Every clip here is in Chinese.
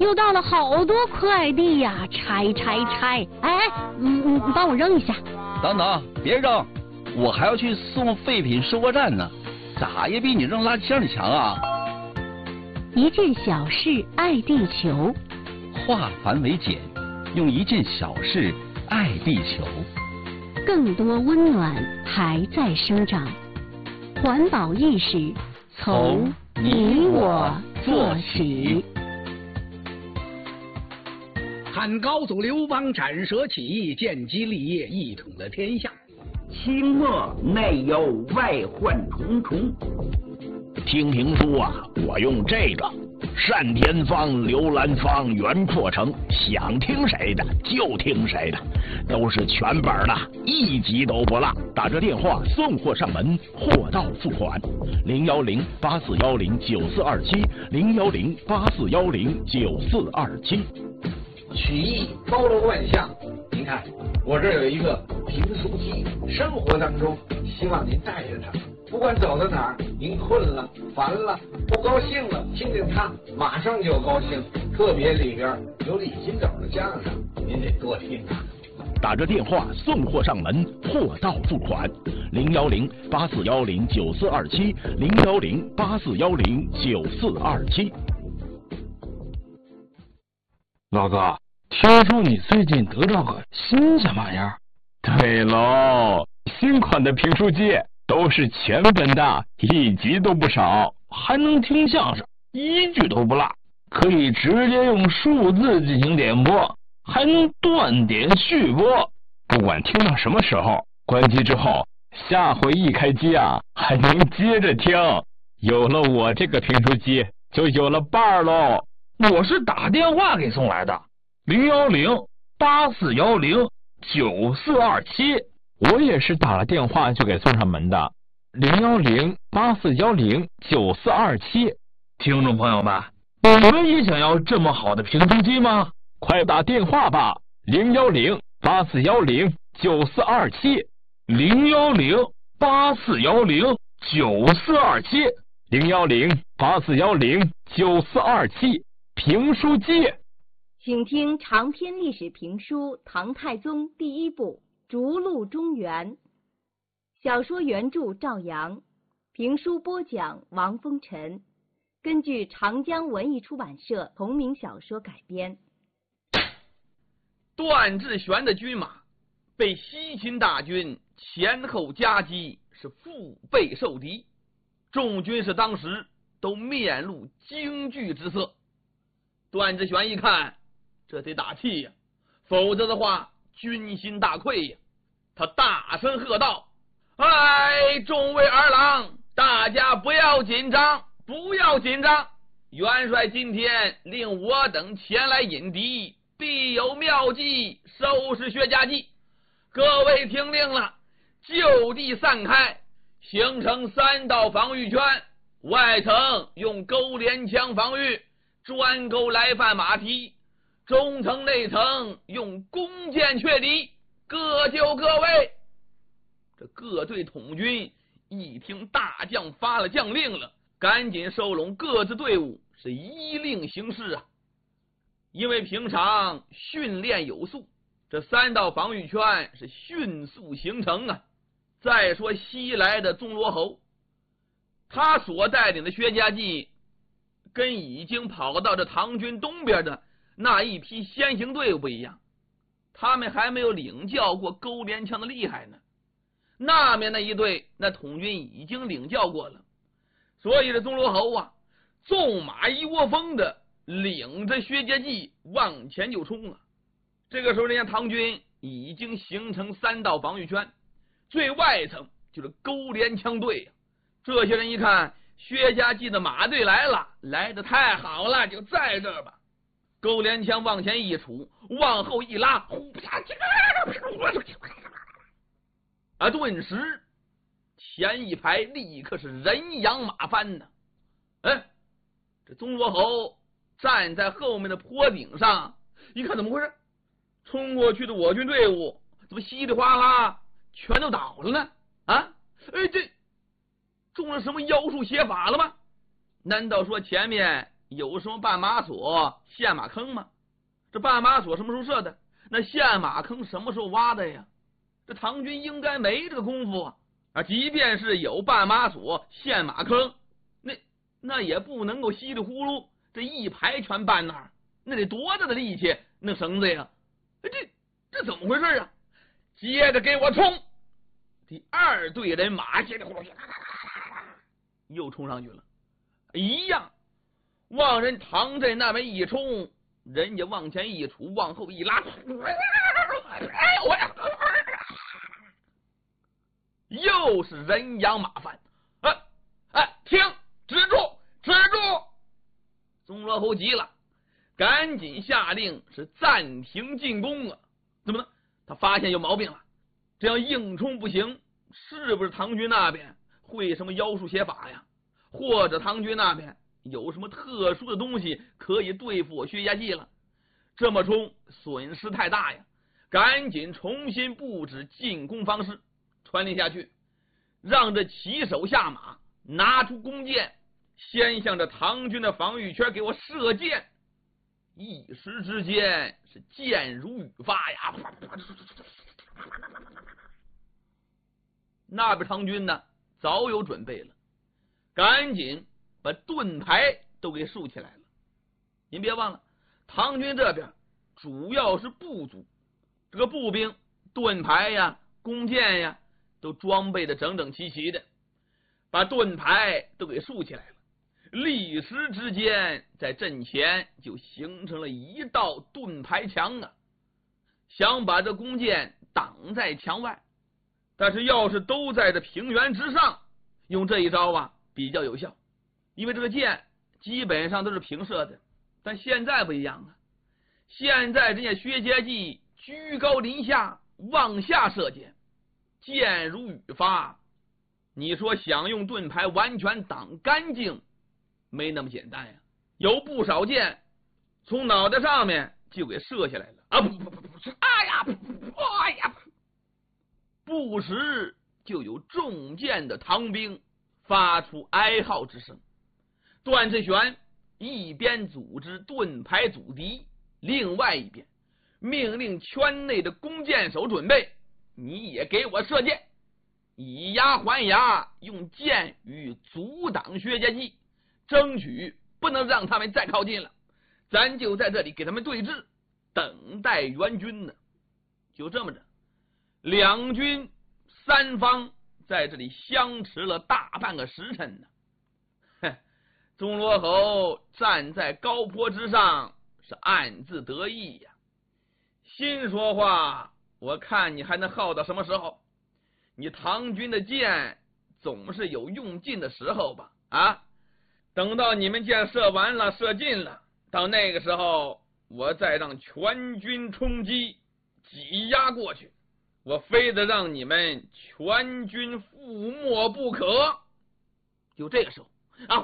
又到了好多快递呀，拆！哎，帮我扔一下。 等等，别扔，我还要去送废品收货站呢，咋也比你扔垃圾箱里强啊！ 一件小事爱地球， 化繁为简，用一件小事爱地球。 更多温暖还在生长，环保意识从你我做起。 汉高祖刘邦斩蛇起义，建基立业，一统了天下。 清末内忧外患重重。 听评书啊，我用这个单田芳、刘兰芳、袁阔成，想听谁的就听谁的，都是全本的，一集都不落。打这电话送货上门，货到付款。010-8410-9427，010-8410-9427。 曲艺包罗万象，您看我这儿有一个评书机，生活当中希望您带着它，不管走到哪儿，您困了、烦了、不高兴了，听听它，马上就高兴。特别里边有李金斗的相声，您得多听啊。 打着电话送货上门，货到付款。010-8410-9427，010-8410-9427。 老哥，听说你最近得到个新什么玩意儿？ 对喽，新款的评书机都是全本的，一集都不少，还能听相声，一句都不落，可以直接用数字进行点播，还能断点续播，不管听到什么时候，关机之后，下回一开机啊，还能接着听。有了我这个评书机，就有了伴儿喽。 我是打电话给送来的，010-8410-9427。 我也是打了电话就给送上门的，010-8410-9427。 听众朋友们，你们也想要这么好的评书机吗？ 快打电话吧，010-8410-9427。 010-8410-9427。 010-8410-9427。评书机， 请听长篇历史评书《唐太宗》第一部《逐鹿中原》，小说原著赵阳，评书播讲王风尘，根据长江文艺出版社同名小说改编。 段志玄的军马被西秦大军前后夹击，是腹背受敌，众军士当时都面露惊惧之色。段志玄一看，这得打气呀，否则的话军心大溃呀。他大声喝道：哎，众位儿郎，大家不要紧张，不要紧张，元帅今天令我等前来引敌，必有妙计收拾薛家记。各位听令了，就地散开，形成3道防御圈，外层用钩镰枪防御，专钩来犯马蹄，中层内层用弓箭却敌，各就各位。这各队统军一听大将发了将令了，赶紧收拢各自队伍，是依令行事啊。因为平常训练有素，这3道防御圈是迅速形成啊。再说西来的宗罗侯，他所带领的薛家记跟已经跑到这唐军东边的那一批先行队伍不一样，他们还没有领教过钩镰枪的厉害呢。那面那一队，那统军已经领教过了，所以这宗罗侯啊，纵马一窝蜂的领着薛家记往前就冲啊。这个时候人家唐军已经形成3道防御圈，最外层就是钩镰枪队啊。这些人一看薛家记的马队来了，来得太好了，就在这儿吧。钩镰枪往前一杵，往后一拉，呼啪！顿时前一排立刻是人仰马翻呢。这宗罗侯站在后面的坡顶上，一看怎么回事？冲过去的我军队伍怎么稀里哗啦全都倒了呢？这中了什么妖术邪法了吗？难道说前面有什么绊马索、陷马坑吗？这绊马索什么时候设的？那陷马坑什么时候挖的呀？这唐军应该没这个功夫啊！即便是有绊马索、陷马坑，那也不能够稀里呼噜这一排全搬那儿，那得多大的力气那绳子呀？这怎么回事啊？接着给我冲！第二队人马稀里呼噜又冲上去了，一样往人唐镇那边一冲，人家往前一杵，往后一拉，又是人仰马翻。停！止住！止住！宗罗侯急了，赶紧下令是暂停进攻啊！怎么呢？他发现有毛病了，这样硬冲不行，是不是唐军那边会什么妖术邪法呀？或者唐军那边有什么特殊的东西可以对付我薛家记了？这么冲损失太大呀！赶紧重新布置进攻方式，传令下去，让这骑手下马拿出弓箭，先向着唐军的防御圈给我射箭。一时之间是箭如雨发呀！那边唐军呢早有准备了，赶紧把盾牌都给竖起来了。您别忘了，唐军这边主要是步卒，这个步兵盾牌呀、弓箭呀都装备的整整齐齐的，把盾牌都给竖起来了。立时之间，在阵前就形成了一道盾牌墙啊！想把这弓箭挡在墙外，但是要是都在这平原之上，用这一招啊比较有效，因为这个箭基本上都是平射的。但现在不一样啊，现在人家薛家记居高临下往下射箭，箭如雨发，你说想用盾牌完全挡干净，没那么简单呀！有不少箭从脑袋上面就给射下来了啊！不时就有中箭的唐兵发出哀号之声。段志玄一边组织盾牌阻敌，另外一边命令圈内的弓箭手准备，你也给我射箭，以牙还牙，用箭雨阻挡薛家记，争取不能让他们再靠近了。咱就在这里给他们对峙，等待援军呢。就这么着，两军三方在这里相持了大半个时辰呢。钟罗侯站在高坡之上，是暗自得意呀，心说话，我看你还能耗到什么时候？你唐军的箭总是有用尽的时候吧？啊，等到你们箭射完了、射尽了，到那个时候，我再让全军冲击，挤压过去，我非得让你们全军覆没不可。就这个时候啊，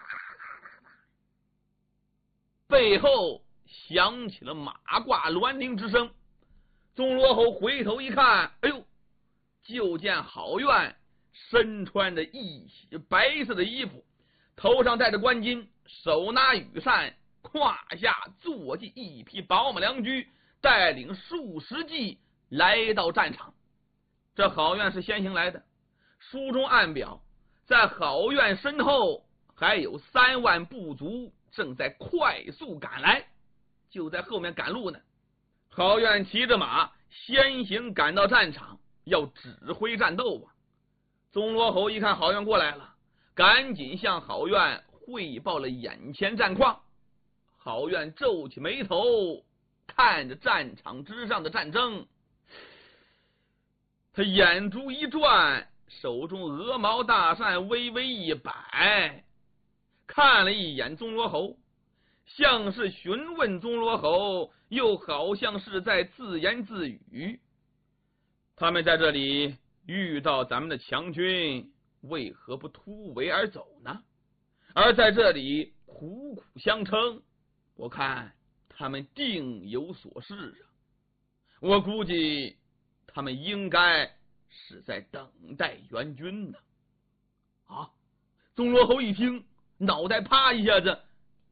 背后响起了马挂銮铃之声。钟罗侯回头一看，哎呦，就见郝苑身穿着一袭白色的衣服，头上戴着冠巾，手拿羽扇，胯下坐骑一匹宝马良驹，带领数十骑来到战场。这郝苑是先行来的，书中暗表，在郝苑身后还有3万部卒正在快速赶来，就在后面赶路呢。郝苑骑着马先行赶到战场，要指挥战斗啊。钟罗侯一看郝苑过来了，赶紧向郝苑汇报了眼前战况。郝苑皱起眉头，看着战场之上的战争，他眼珠一转，手中鹅毛大扇微微一摆，看了一眼钟罗侯，像是询问钟罗侯，又好像是在自言自语。他们在这里遇到咱们的强军，为何不突围而走呢？而在这里苦苦相撑，我看他们定有所事啊。我估计他们应该是在等待援军呢。啊！钟罗侯一听，脑袋啪一下子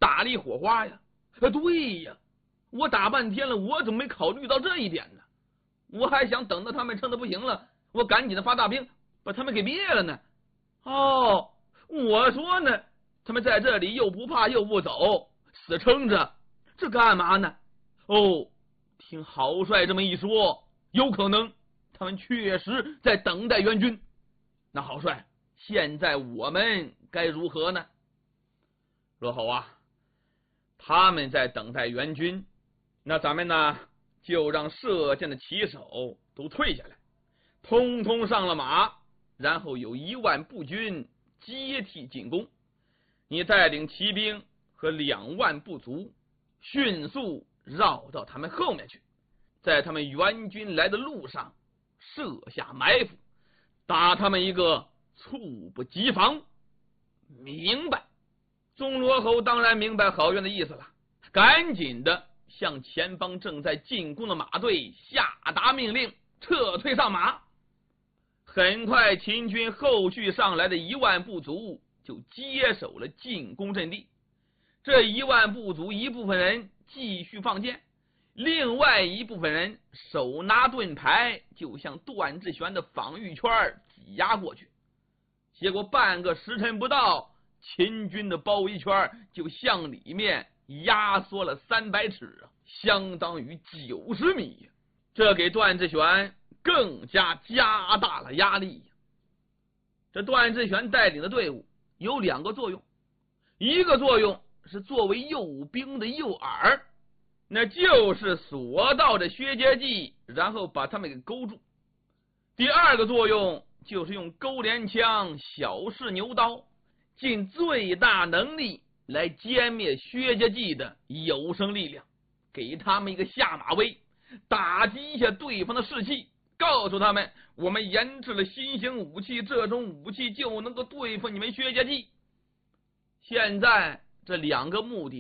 打了一火花呀。对呀，我打半天了，我怎么没考虑到这一点呢？我还想等到他们撑得不行了，我赶紧的发大兵把他们给灭了呢。哦，我说呢，他们在这里又不怕又不走，死撑着，这干嘛呢？哦，听郝帅这么一说，有可能他们确实在等待援军。那郝帅，现在我们该如何呢？罗侯啊，他们在等待援军，那咱们呢就让射箭的旗手都退下来，通通上了马，然后有1万步军接替进攻。你带领骑兵和2万步卒迅速绕到他们后面去，在他们援军来的路上设下埋伏，打他们一个猝不及防。明白。钟罗侯当然明白郝渊的意思了，赶紧的向前方正在进攻的马队下达命令，撤退上马。很快秦军后续上来的1万步卒就接手了进攻阵地。这1万步卒一部分人继续放箭，另外一部分人手拿盾牌，就向段志玄的防御圈挤压过去。结果半个时辰不到，秦军的包围圈就向里面压缩了300尺，相当于90米，这给段志玄更加大了压力。这段志玄带领的队伍有2个作用，一个作用是作为诱兵的诱饵，那就是锁到这薛阶骑，然后把他们给勾住。第2个作用就是用钩镰枪、小试牛刀，尽最大能力来歼灭薛阶骑的有生力量，给他们一个下马威，打击一下对方的士气，告诉他们我们研制了新型武器，这种武器就能够对付你们薛阶骑。现在这2个目的